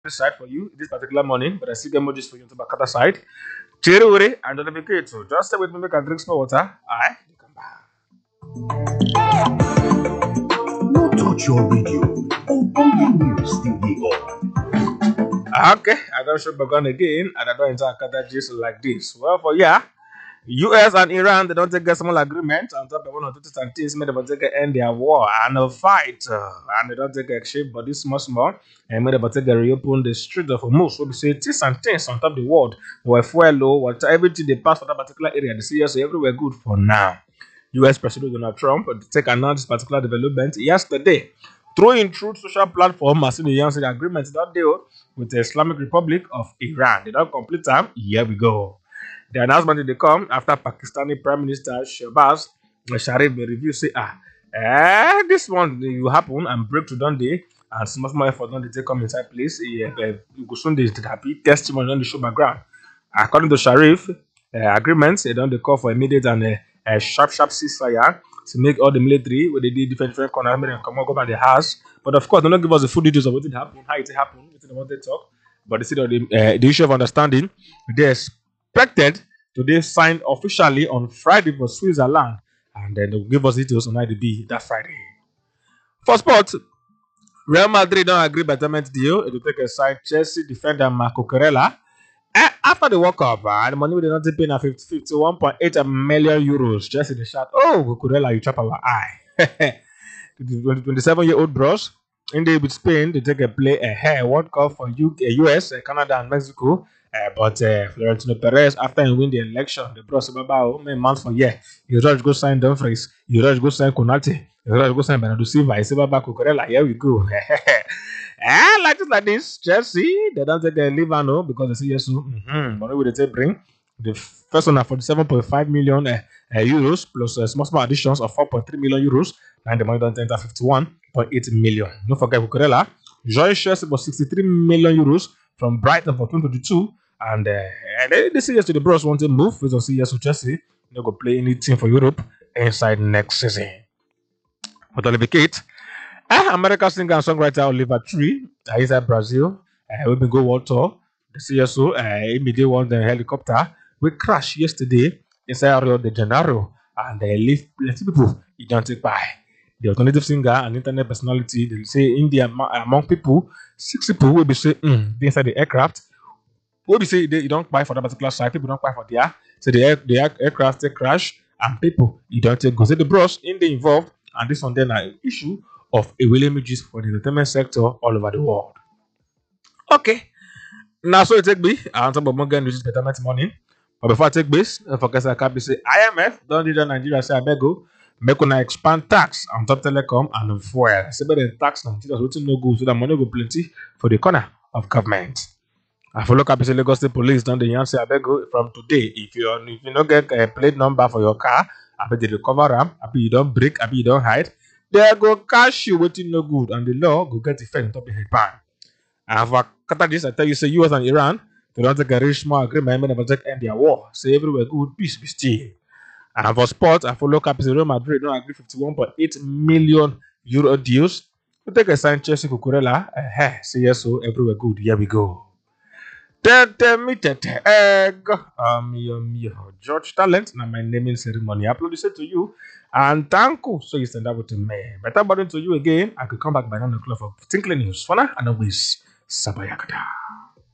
side for you this particular morning, but I still get emojis for you on the Bakata side. Cherry and don't forget so just stay with me, make I drink some water. Aye, come No touch your radio. Ogbonge news still dey on. back. Okay, I don't show back on again, and I don't enter Akata just like this. Well, for yeah. US and Iran, they don't take a small agreement on top of one or two things made about take end their war and a fight. And they don't take a shape, but this small, and made about take a reopen the street of Hormuz. So we say this and things on top of the world were fuel low, what everything they pass for that particular area. They say yes, so everywhere good for now. US President Donald Trump take announced this particular development yesterday. Through Truth social platform, as in the Yancey agreement that deal with the Islamic Republic of Iran. They don't complete time. Here we go. The announcement they come after Pakistani Prime Minister Shehbaz Sharif review say this one will happen and breakthrough done day and small effort done they come inside place. You go soon they happy testimony on the show background. According to Sharif, agreements they don't call for immediate and sharp ceasefire to make all the military where they did different corners and come go by the house. But of course, they don't give us the full details of what it happened, how it happened, what they want to talk. But they said the issue of understanding, they expected to they sign officially on Friday for Switzerland, and then they'll give us details on IDB that Friday. For sports, Real Madrid don't agree betterment deal. It will take a side Chelsea defender Marco Corella. After the World Cup, the money they not pay na 51.8 million euros. Chelsea the shot. Oh, Corella, you chop our eye. The 27-year-old bros in the with Spain, they take a play a World Cup for US, Canada, and Mexico. But Florentino Perez, after he win the election, the bros about months for year. You rush go sign Dumfries, you rush go sign Konate, you rush go sign Bernardo Silva, you say Baba Cucurella, here we go. Like this, Chelsea, they don't take a Livano because they say yes, money will they bring. The first one for 47.5 million euros plus small additions of 4.3 million euros, and the money don't enter 51.8 million. Don't forget Cucurella. Join Chelsea for 63 million euros from Brighton for 2022. And they say yes to the bros want to move. We don't see yes to Chelsea. They go play any team for Europe inside next season. But Oliver Kate, American singer and songwriter Oliver Tree, inside Brazil, we been go world tour. The CSO, immediately one the helicopter, we crashed yesterday inside Rio de Janeiro, and they leave plenty people. You don't take by. The alternative singer and internet personality, they say India among people, 6 people will be say inside the aircraft. What we say you don't buy for that particular site, people don't buy for there. So the aircraft they crash and people you don't take go. So the bros in the involved and this one then an issue of a will images for the entertainment sector all over the world. Okay. Now so it take me and some of Morgan which is betterment money. But before I take this, focus I can be say IMF don't need Nigeria say I beg go. Make una expand tax on top telecom and fuel. Say better tax Nigeria so no go so that money go plenty for the corner of government. I follow Capital Lagos State Police down the answer. I beg you from today. If you don't get a plate number for your car, I bet they recover them. I bet you don't break. I bet you don't hide. They go cash you waiting no good, and the law go get effect on top of the headband. And for Qatar this, I tell you, say US and Iran, they don't take a very small agreement, but take end their war. Say everywhere good, peace be still. And for sports, I follow Capital Real Madrid don't agree 51.8 million euro deals. We take a sign Chelsea Cucurella. Say yes, so everywhere good. Here we go. Egg. Your George Talent. Now my naming ceremony. I upload it to you. And thank you. So you send that to me. Better button to you again. I could come back by 9 o'clock for Tinkling News. For now, and always Sabayakata.